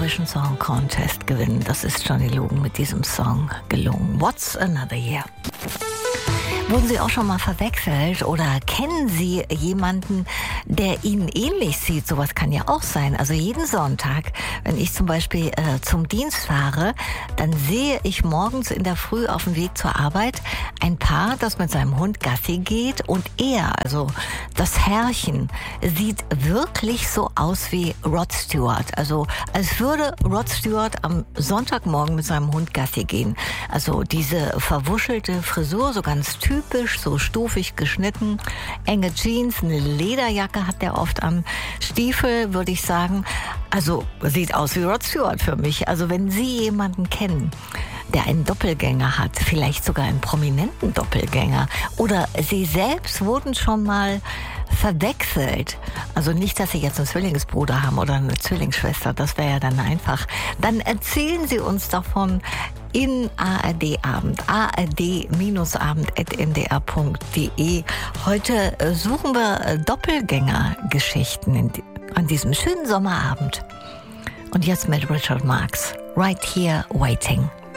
Eurovision Song Contest gewinnen. Das ist Johnny Logan mit diesem Song gelungen. What's Another Year? Wurden Sie auch schon mal verwechselt oder kennen Sie jemanden, der Ihnen ähnlich sieht? Sowas kann ja auch sein. Also jeden Sonntag, wenn ich zum Beispiel zum Dienst fahre, dann sehe ich morgens in der Früh auf dem Weg zur Arbeit ein Paar, das mit seinem Hund Gassi geht, und er, also das Herrchen, sieht wirklich so aus wie Rod Stewart. Also als würde Rod Stewart am Sonntagmorgen mit seinem Hund Gassi gehen. Also diese verwuschelte Frisur, so ganz typisch, so stufig geschnitten, enge Jeans, eine Lederjacke hat der oft am Stiefel, würde ich sagen. Also sieht aus wie Rod Stewart für mich. Also wenn Sie jemanden kennen, der einen Doppelgänger hat, vielleicht sogar einen prominenten Doppelgänger, oder Sie selbst wurden schon mal verwechselt, also nicht, dass Sie jetzt einen Zwillingsbruder haben oder eine Zwillingsschwester, das wäre ja dann einfach, dann erzählen Sie uns davon in ARD Abend, ard-abend@ndr.de. Heute suchen wir Doppelgängergeschichten an diesem schönen Sommerabend. Und jetzt mit Richard Marx, Right Here Waiting.